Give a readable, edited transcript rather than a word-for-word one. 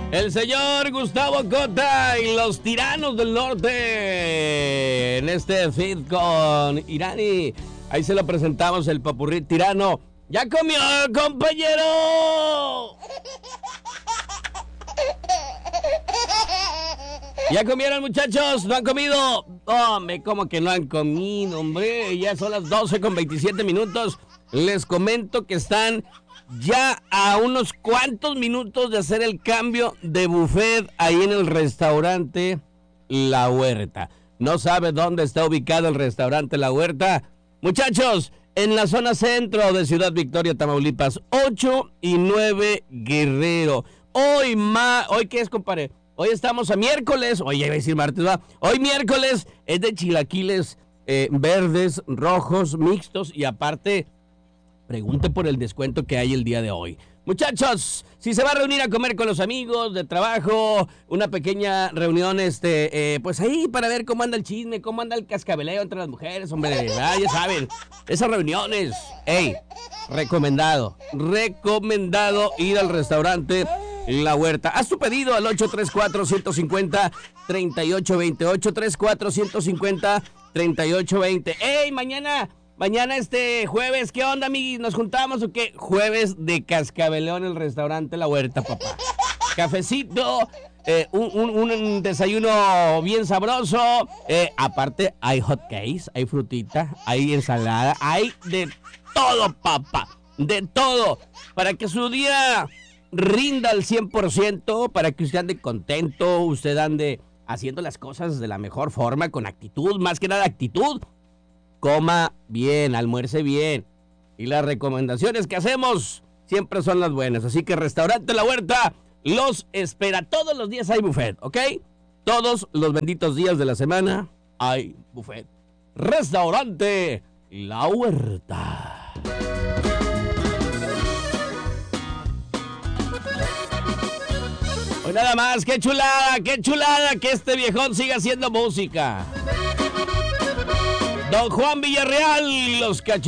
El señor Gustavo Cota y los Tiranos del Norte en este feat con Irani. Ahí se lo presentamos, el popurrí tirano. ¡Ya comió, compañero! ¿Ya comieron, muchachos? ¿No han comido? Hombre, ¿cómo que no han comido, hombre? Ya son las 12:27. Les comento que están ya a unos cuantos minutos de hacer el cambio de buffet ahí en el restaurante La Huerta. ¿No sabe dónde está ubicado el restaurante La Huerta? Muchachos, en la zona centro de Ciudad Victoria, Tamaulipas, 8 y 9 Guerrero. Hoy ¿qué es, compadre? Hoy estamos a miércoles, hoy ya iba a decir martes, ¿va? Hoy miércoles es de chilaquiles verdes, rojos, mixtos y aparte, pregunte por el descuento que hay el día de hoy. Muchachos, si se va a reunir a comer con los amigos de trabajo, una pequeña reunión, pues ahí para ver cómo anda el chisme, cómo anda el cascabeleo entre las mujeres, hombre, ya saben, esas reuniones, recomendado ir al restaurante La Huerta. Haz tu pedido al 834-150-3820, 834-150-3820. ¡Ey, mañana jueves, ¿qué onda, amiguis? ¿Nos juntamos o qué? Jueves de cascabeleo en el restaurante La Huerta, papá. Cafecito, un desayuno bien sabroso. Aparte, hay hot cakes, hay frutita, hay ensalada, hay de todo, papá. De todo. Para que su día rinda al 100%, para que usted ande contento, usted ande haciendo las cosas de la mejor forma, con actitud, más que nada actitud. Coma bien, almuerce bien. Y las recomendaciones que hacemos siempre son las buenas. Así que Restaurante La Huerta los espera. Todos los días hay buffet, ¿ok? Todos los benditos días de la semana hay buffet. Restaurante La Huerta. Hoy nada más, qué chulada que este viejón siga haciendo música. Don Juan Villarreal, los cachorros.